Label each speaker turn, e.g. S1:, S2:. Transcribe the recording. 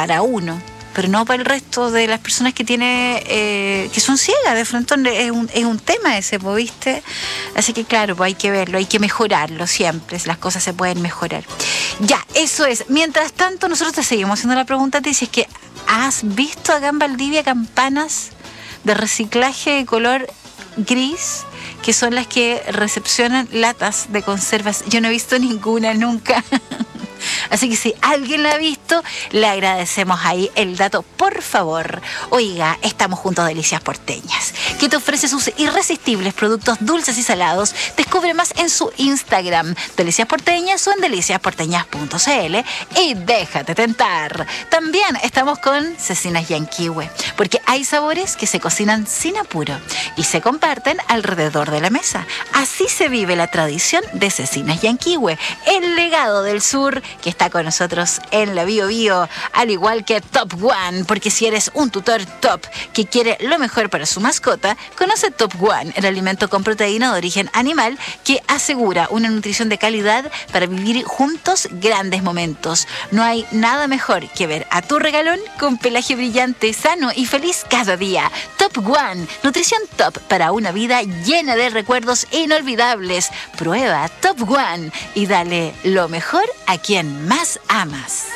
S1: para uno, pero no para el resto de las personas que que son ciegas. De frente es un tema ese, ¿viste? Así que claro, pues hay que verlo, hay que mejorarlo siempre, las cosas se pueden mejorar. Ya, eso es. Mientras tanto, nosotros te seguimos haciendo la pregunta, te dices que ¿has visto acá en Valdivia campanas de reciclaje de color gris, que son las que recepcionan latas de conservas? Yo no he visto ninguna nunca. Así que si alguien la ha visto, le agradecemos ahí el dato, por favor. Oiga, estamos junto a Delicias Porteñas, que te ofrece sus irresistibles productos dulces y salados. Descubre más en su Instagram, Delicias Porteñas, o en deliciasporteñas.cl, y déjate tentar. También estamos con Cecinas Yanquihue, porque hay sabores que se cocinan sin apuro y se comparten alrededor de la mesa. Así se vive la tradición de Cecinas Yanquihue, el legado del sur, que está con nosotros en la Bio Bio, al igual que Top One, porque si eres un tutor top que quiere lo mejor para su mascota, conoce Top One, el alimento con proteína de origen animal que asegura una nutrición de calidad para vivir juntos grandes momentos. No hay nada mejor que ver a tu regalón con pelaje brillante, sano y feliz cada día. Top One, nutrición top para una vida llena de recuerdos inolvidables. Prueba Top One y dale lo mejor a quien más amas.